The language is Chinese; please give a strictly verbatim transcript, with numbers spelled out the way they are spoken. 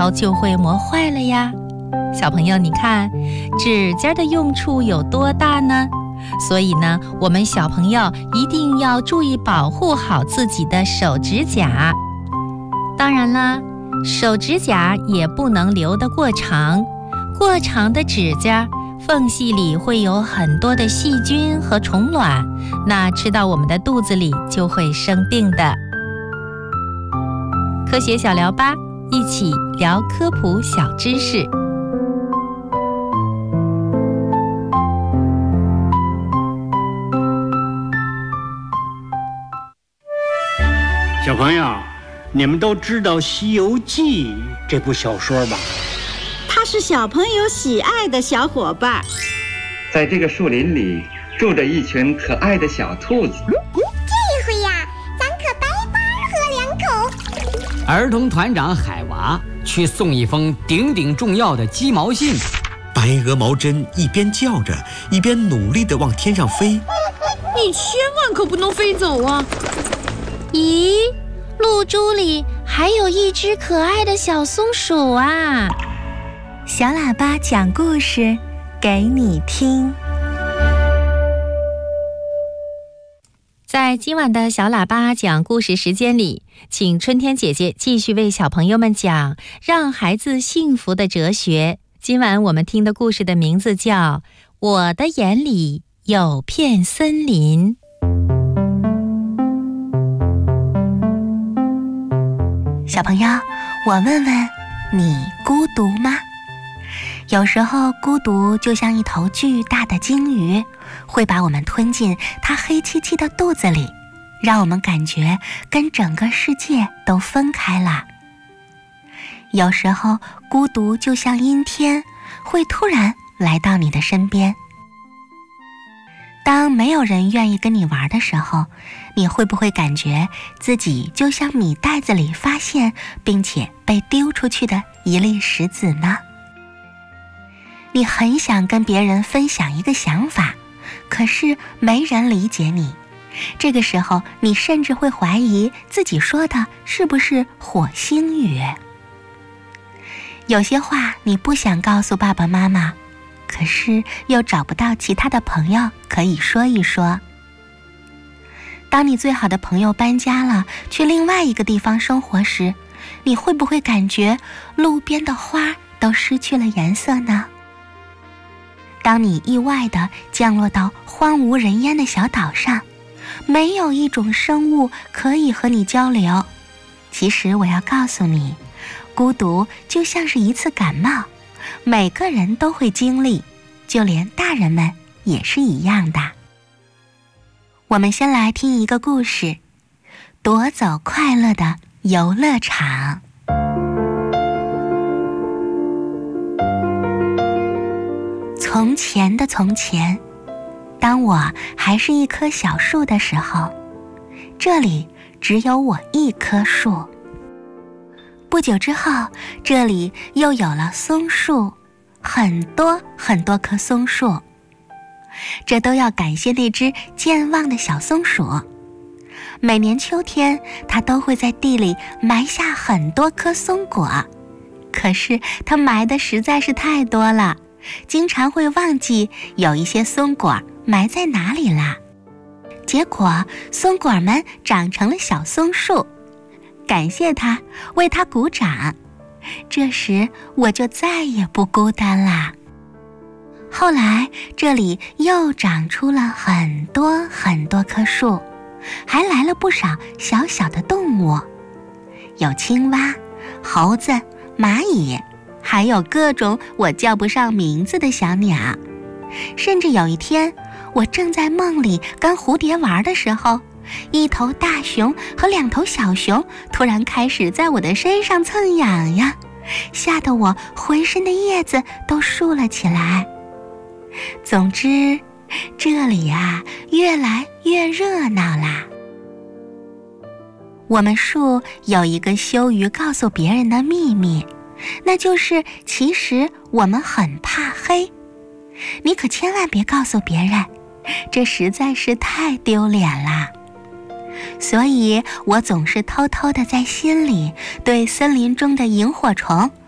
头就会磨坏了呀。小朋友，你看，指甲的用处有多大呢？所以呢，我们小朋友一定要注意保护好自己的手指甲。当然啦，手指甲也不能留得过长，过长的指甲缝隙里会有很多的细菌和虫卵，那吃到我们的肚子里就会生病的。科学小聊吧，一起聊科普小知识。 小朋友，你们都知道《西游记》这部小说吧？ 它是小朋友喜爱的小伙伴。 在这个树林里住着一群可爱的小兔子。 这回呀，咱可白白喝两口。 儿童团长海娃去送一封顶顶重要的鸡毛信。 白鹅毛针一边叫着，一边努力地往天上飞。 你千万可不能飞走啊！ 咦，露珠里还有一只可爱的小松鼠啊！ 小喇叭讲故事给你听。 在今晚的小喇叭讲故事时间里，请春天姐姐继续为小朋友们讲让孩子幸福的哲学。今晚我们听的故事的名字叫《我的眼里有片森林》。 小朋友，我问问你孤独吗？有时候孤独就像一头巨大的鲸鱼，会把我们吞进它黑漆漆的肚子里，让我们感觉跟整个世界都分开了。有时候孤独就像阴天，会突然来到你的身边。当没有人愿意跟你玩的时候，你会不会感觉自己就像米袋子里发现并且被丢出去的一粒石子呢？你很想跟别人分享一个想法，可是没人理解你。这个时候，你甚至会怀疑自己说的是不是火星语。有些话你不想告诉爸爸妈妈，可是又找不到其他的朋友可以说一说。当你最好的朋友搬家了，去另外一个地方生活时，你会不会感觉路边的花都失去了颜色呢？当你意外地降落到荒无人烟的小岛上，没有一种生物可以和你交流。其实我要告诉你，孤独就像是一次感冒，每个人都会经历，就连大人们也是一样的。我们先来听一个故事，夺走快乐的游乐场。从前的从前，当我还是一棵小树的时候，这里只有我一棵树。不久之后，这里又有了松树，很多很多棵松树。这都要感谢那只健忘的小松鼠。每年秋天，它都会在地里埋下很多颗松果，可是它埋的实在是太多了，经常会忘记有一些松果埋在哪里啦。结果松果们长成了小松树，感谢它，为它鼓掌。这时我就再也不孤单啦。后来这里又长出了很多很多棵树，还来了不少小小的动物，有青蛙、猴子、蚂蚁，还有各种我叫不上名字的小鸟。甚至有一天，我正在梦里跟蝴蝶玩的时候，一头大熊和两头小熊突然开始在我的身上蹭痒痒，吓得我浑身的叶子都竖了起来。总之，这里啊，越来越热闹啦。我们树有一个羞于告诉别人的秘密，那就是其实我们很怕黑。你可千万别告诉别人，这实在是太丢脸啦。所以我总是偷偷地在心里对森林中的萤火虫